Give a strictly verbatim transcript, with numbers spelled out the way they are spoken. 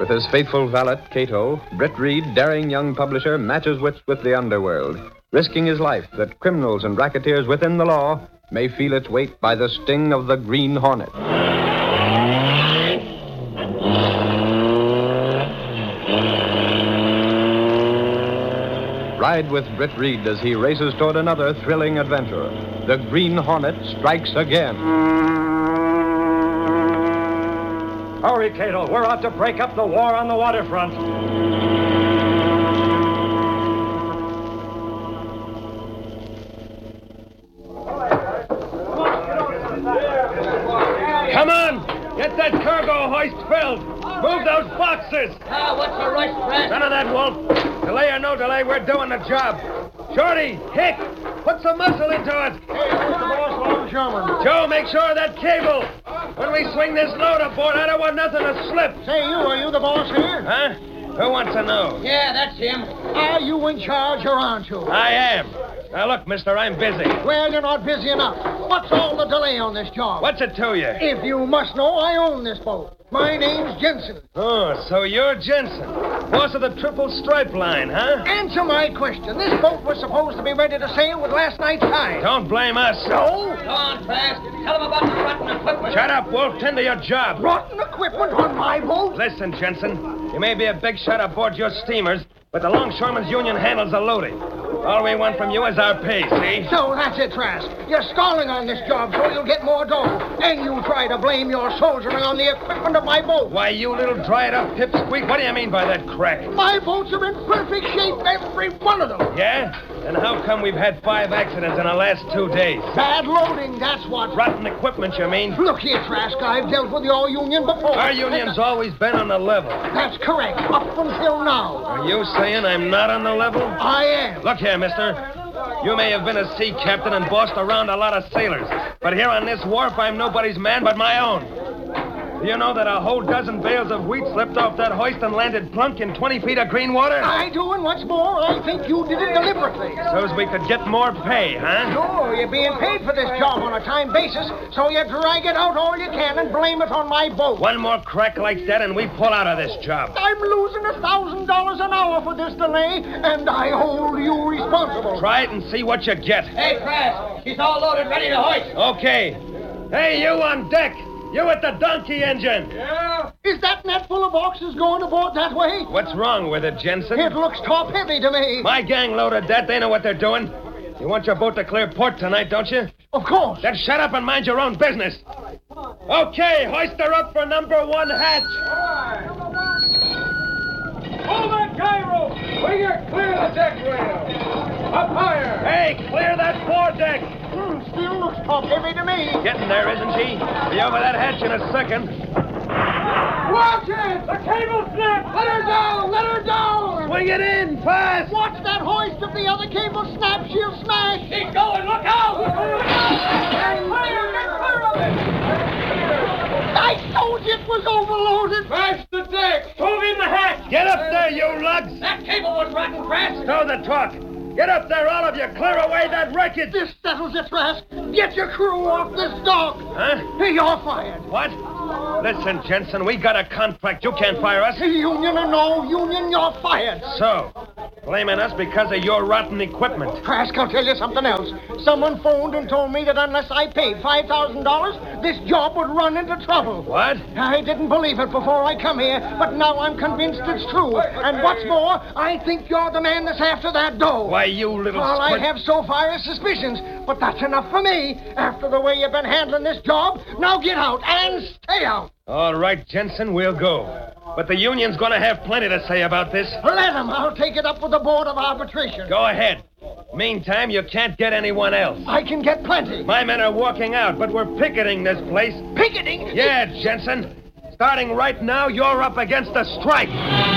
With his faithful valet, Cato, Britt Reed, daring young publisher, matches wits with the underworld, risking his life that criminals and racketeers within the law may feel its weight by the sting of the Green Hornet. Ride with Britt Reed as he races toward another thrilling adventure. The Green Hornet strikes again. Hurry, Cato. We're out to break up the war on the waterfront. Come on! Get that cargo hoist filled! Move those boxes! Ah, what's the rush, Pratt? None of that, Wolf. Delay or no delay, we're doing the job. Shorty, Hick, put some muscle into it. Hey, who's the boss, Longshoreman? Joe, make sure of that cable. When we swing this load aboard, I don't want nothing to slip. Say, you, are you the boss here? Huh? Who wants to know? Yeah, that's him. Are you in charge or aren't you? I am. Now, look, mister, I'm busy. Well, you're not busy enough. What's all the delay on this job? What's it to you? If you must know, I own this boat. My name's Jensen. Oh, so you're Jensen. Boss of the Triple Stripe Line, huh? Answer my question. This boat was supposed to be ready to sail with last night's tide. Don't blame us. No? Go on, Trask. Tell him about the rotten equipment. Shut up, Wolf. Tend to your job. Rotten equipment on my boat? Listen, Jensen. You may be a big shot aboard your steamers, but the Longshoremen's Union handles the loading. All we want from you is our pay, see? So that's it, Trask. You're stalling on this job so you'll get more dough. And you try to blame your soldiering on the equipment of my boat. Why, you little dried-up pipsqueak, what do you mean by that crack? My boats are in perfect shape, every one of them. Yeah? And how come we've had five accidents in the last two days? Bad loading, that's what. Rotten equipment, you mean? Look here, Trask, I've dealt with your union before. Our union's always been on the level. That's correct, up until now. Are you saying I'm not on the level? I am. Look here, mister. You may have been a sea captain and bossed around a lot of sailors, but here on this wharf, I'm nobody's man but my own. Do you know that a whole dozen bales of wheat slipped off that hoist and landed plunk in twenty feet of green water? I do, and what's more, I think you did it deliberately. So's we could get more pay, huh? Sure, you're being paid for this job on a time basis, so you drag it out all you can and blame it on my boat. One more crack like that and we pull out of this job. I'm losing a thousand dollars an hour for this delay, and I hold you responsible. Try it and see what you get. Hey, Trask. She's all loaded, ready to hoist. Okay. Hey, you on deck. You at the donkey engine. Yeah? Is that net full of boxes going aboard that way? What's wrong with it, Jensen? It looks top-heavy to me. My gang loaded that. They know what they're doing. You want your boat to clear port tonight, don't you? Of course. Then shut up and mind your own business. Okay, hoist her up for number one hatch. Hold that gyro! Bring her clear the deck rail! Up higher! Hey, clear that foredeck! Hmm, still looks top-heavy to me. Getting there, isn't she? Be over that hatch in a second. Watch it! The cable snapped! Let her down! Let her down! Swing it in, fast! Watch that hoist. If the other cable snaps, she'll smash. She's going. Look out! Get clear! Get clear of it! I told you it was overloaded. Smash the deck! Move in the hatch! Get up there, you lugs! That cable was rotten, Trask. Stow the talk. Get up there, all of you. Clear away that wreckage. This settles it, Trask. Get your crew off this dock. Huh? You're fired. What? Listen, Jensen, we got a contract. You can't fire us. Union or no union, you're fired. So, blaming us because of your rotten equipment. Trask, I'll tell you something else. Someone phoned and told me that unless I paid five thousand dollars, this job would run into trouble. What? I didn't believe it before I come here, but now I'm convinced it's true. And what's more, I think you're the man that's after that dough. Why, you little All I squid... have so far is suspicions, but that's enough for me. After the way you've been handling this job, now get out and stay out. All right, Jensen, we'll go. But the union's going to have plenty to say about this. Let them. I'll take it up with the Board of Arbitration. Go ahead. Meantime, you can't get anyone else. I can get plenty. My men are walking out, but we're picketing this place. Picketing? Yeah, Jensen. Starting right now, you're up against the strike.